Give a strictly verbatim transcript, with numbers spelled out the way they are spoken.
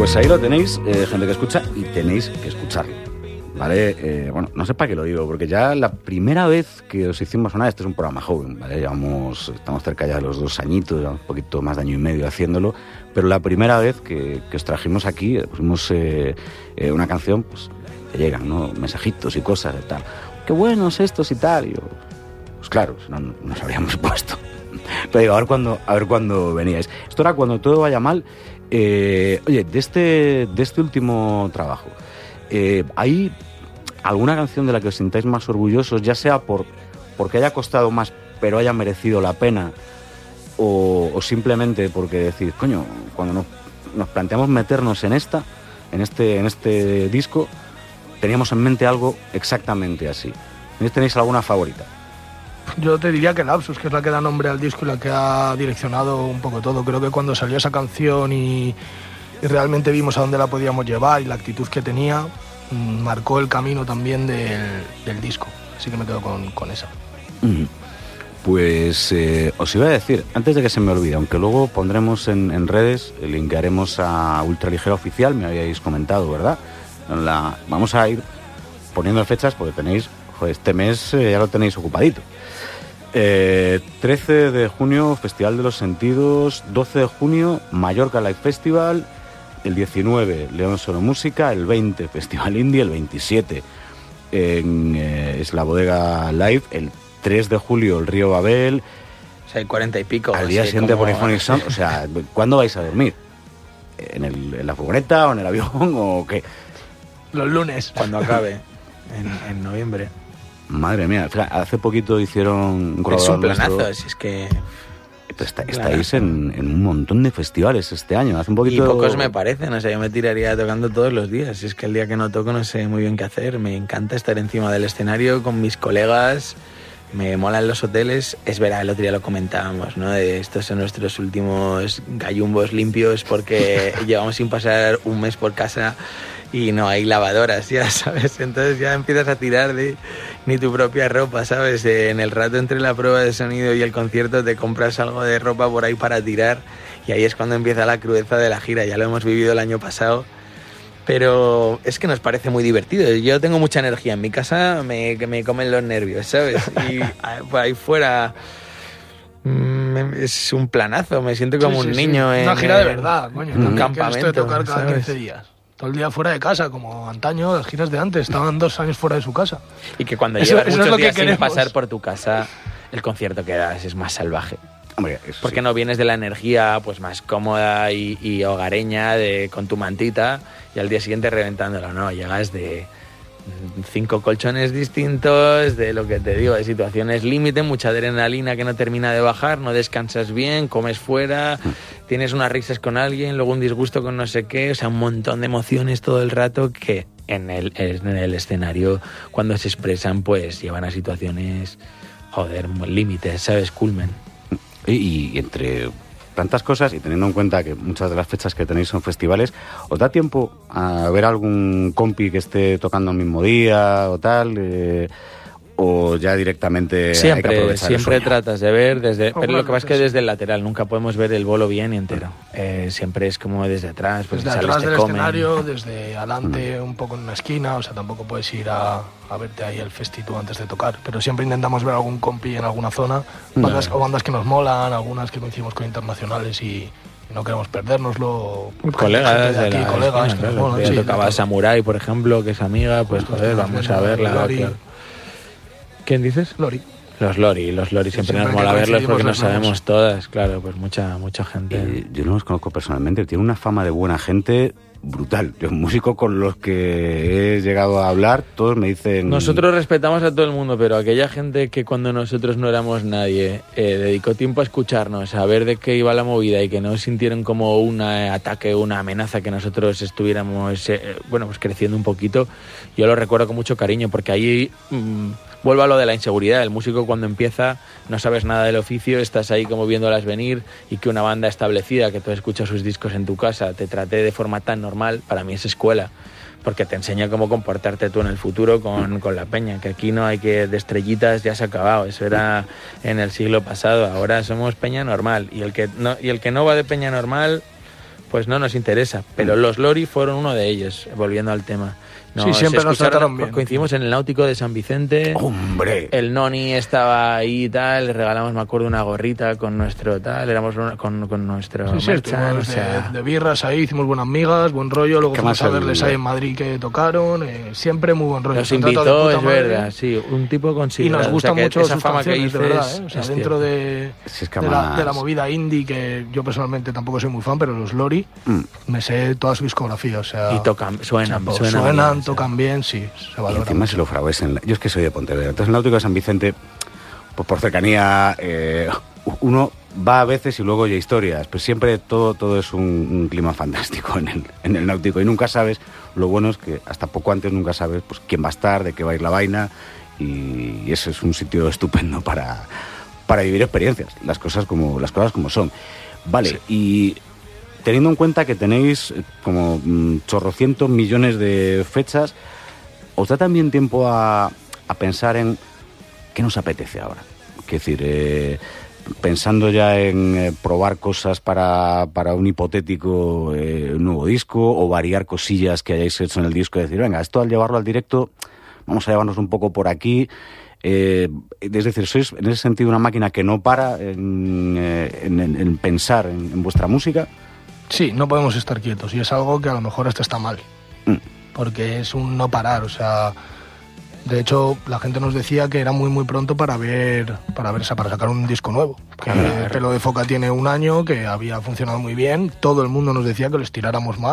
Pues ahí lo tenéis, eh, gente que escucha, y tenéis que escucharlo, ¿vale? Eh, bueno, no sé para qué lo digo, porque ya la primera vez que os hicimos sonar, este es un programa joven, ¿vale? Llevamos, estamos cerca ya de los dos añitos, ya un poquito más de año y medio haciéndolo, pero la primera vez que, que os trajimos aquí, pusimos eh, eh, una canción, pues te llegan, ¿no? Mensajitos y cosas y tal. Qué buenos estos y tal. Y yo, pues claro, no nos habríamos puesto. Pero digo, a ver cuándo, a ver cuándo veníais. Esto era cuando todo vaya mal. Eh, oye, de este, de este último trabajo, eh, ¿hay alguna canción de la que os sintáis más orgullosos, ya sea por porque haya costado más, pero haya merecido la pena, o, o simplemente porque decís, coño, cuando nos, nos planteamos meternos en esta, en este, en este disco, teníamos en mente algo exactamente así? ¿Tenéis alguna favorita? Yo te diría que Lapsus, que es la que da nombre al disco y la que ha direccionado un poco todo. Creo que cuando salió esa canción y, y realmente vimos a dónde la podíamos llevar y la actitud que tenía, mmm, marcó el camino también del, del disco. Así que me quedo con, con esa. Mm. Pues eh, os iba a decir, antes de que se me olvide, aunque luego pondremos en, en redes, linkearemos a Ultraligera Oficial, me habíais comentado, ¿verdad? La, vamos a ir poniendo fechas porque tenéis, joder, este mes eh, ya lo tenéis ocupadito. Eh, trece de junio, Festival de los Sentidos. Doce de junio, Mallorca Live Festival. El diecinueve, León Solo Música. El veinte, Festival Indie. El veintisiete, en, eh, es la Bodega Live. El tres de julio, el Río Babel. O sea, hay cuarenta y pico. Al día siguiente, como... Polyphonic Sound. O sea, ¿cuándo vais a dormir? ¿En, el, ¿En la furgoneta o en el avión o qué? Los lunes. Cuando acabe, en, en noviembre. Madre mía, hace poquito hicieron un Es un planazo, nuestro... si es que... Está, estáis en, en un montón de festivales este año, hace un poquito... Y pocos me parecen, o sea, yo me tiraría tocando todos los días. Si es que el día que no toco no sé muy bien qué hacer. Me encanta estar encima del escenario con mis colegas, me molan los hoteles. Es verdad, el otro día lo comentábamos, ¿no? De estos son nuestros últimos gallumbos limpios porque llevamos sin pasar un mes por casa y no hay lavadoras, ya sabes, entonces ya empiezas a tirar de ni tu propia ropa, ¿sabes? En el rato entre la prueba de sonido y el concierto te compras algo de ropa por ahí para tirar y ahí es cuando empieza la crudeza de la gira. Ya lo hemos vivido el año pasado, pero es que nos parece muy divertido. Yo tengo mucha energía, en mi casa me, me comen los nervios, ¿sabes? Y ahí fuera... es un planazo, me siento como sí, un sí, niño sí. en una gira de verdad, coño, en un campamento, esto de tocar cada ¿sabes? quince días. Todo el día fuera de casa, como antaño, las giras de antes, estaban dos años fuera de su casa. Y que cuando eso, llevas eso muchos es días sin pasar por tu casa, el concierto que das es más salvaje. Hombre, eso porque sí. No vienes de la energía pues más cómoda y, y hogareña de, con tu mantita y al día siguiente reventándolo, no, llegas de cinco colchones distintos, de lo que te digo, de situaciones límite, mucha adrenalina que no termina de bajar, no descansas bien, comes fuera, tienes unas risas con alguien, luego un disgusto con no sé qué, o sea, un montón de emociones todo el rato que en el, en el escenario cuando se expresan pues llevan a situaciones, joder, límites, ¿sabes? Culmen. Y, y entre tantas cosas, y teniendo en cuenta que muchas de las fechas que tenéis son festivales, ¿os da tiempo a ver algún compi que esté tocando el mismo día o tal? Eh, ¿O ya directamente siempre, hay que aprovechar siempre el sueño? tratas de ver desde, oh, pero lo que pasa es que sí. desde el lateral nunca podemos ver el bolo bien y entero. Eh, siempre es como desde atrás, pues desde sales, atrás te del comen. escenario, desde adelante, mm. un poco en una esquina, o sea, tampoco puedes ir a, a verte ahí el festitud antes de tocar, pero siempre intentamos ver algún compi en alguna zona, bandas, no. o bandas que nos molan, algunas que coincidimos con internacionales y no queremos perdérnoslo. Colegas de, de aquí, la colegas España, que claro. molan, Ya sí, tocaba claro. Samurai, por ejemplo, que es amiga, pues Justo, joder, vamos a verla. Lori. Claro. ¿Quién dices? Lori. Los Lori, los Lori siempre, siempre nos mola verlos porque nos sabemos todas, claro, pues mucha mucha gente. Eh, yo no los conozco personalmente, tiene una fama de buena gente brutal. Los músicos con los que he llegado a hablar, todos me dicen... Nosotros respetamos a todo el mundo, pero aquella gente que cuando nosotros no éramos nadie, eh, dedicó tiempo a escucharnos, a ver de qué iba la movida y que no sintieron como un ataque, una amenaza, que nosotros estuviéramos, eh, bueno, pues creciendo un poquito, yo lo recuerdo con mucho cariño, porque ahí... Mmm, vuelvo a lo de la inseguridad. El músico cuando empieza no sabes nada del oficio, estás ahí como viéndolas venir, y que una banda establecida, que tú escuchas sus discos en tu casa, te trate de forma tan normal, para mí es escuela, porque te enseña cómo comportarte tú en el futuro con, con la peña, que aquí no hay que de estrellitas, ya se ha acabado, eso era en el siglo pasado, ahora somos peña normal, y el que no, y el que no va de peña normal pues no nos interesa. Pero los Lori fueron uno de ellos, volviendo al tema. No, sí, siempre nos trataron bien. Coincidimos en el Náutico de San Vicente. ¡Hombre! El Noni estaba ahí y tal, le regalamos, me acuerdo, una gorrita con nuestro tal, éramos una, con, con nuestro sí, merchan, sí, o sea... de, de birras ahí, hicimos buenas migas, buen rollo, luego fuimos a verles el... ahí en Madrid que tocaron, eh, siempre muy buen rollo. Nos invitó, es verdad, sí, un tipo considerado. Y nos gustan o sea, mucho esa sus fama canciones, que de verdad, dices, ¿eh? O sea, es dentro cierto. de, Si es que de, más... la, de la movida indie, que yo personalmente tampoco soy muy fan, pero los Lori, mm. me sé toda su discografía, o sea... Y tocan, suenan, o sea, suenan, suenan bien, tocan bien, sí, se valora. Y encima se lo fraguesen. Yo es que soy de Pontevedra. Entonces el Náutico de San Vicente, pues por cercanía, eh, uno va a veces y luego oye historias. Pues siempre todo, todo es un, un clima fantástico en el, en el Náutico. Y nunca sabes, lo bueno es que hasta poco antes nunca sabes pues quién va a estar, de qué va a ir la vaina. Y, y ese es un sitio estupendo para, para vivir experiencias. Las cosas como, las cosas como son. Vale, sí. Y teniendo en cuenta que tenéis como mm, chorrocientos millones de fechas, ¿os da también tiempo a, a pensar en qué nos apetece ahora? Es decir, eh, pensando ya en eh, probar cosas para, para un hipotético eh, nuevo disco o variar cosillas que hayáis hecho en el disco y decir, venga, esto al llevarlo al directo, vamos a llevarnos un poco por aquí. Eh, es decir, sois en ese sentido una máquina que no para en, eh, en, en, en pensar en, en vuestra música. Sí, no podemos estar quietos y es algo que a lo mejor hasta está mal. Mm. Porque es un no parar, o sea, de hecho la gente nos decía que era muy muy pronto para ver, para ver, para sacar un disco nuevo. Que claro. Pelo de Foca tiene un año, que había funcionado muy bien, todo el mundo nos decía que lo estiráramos más.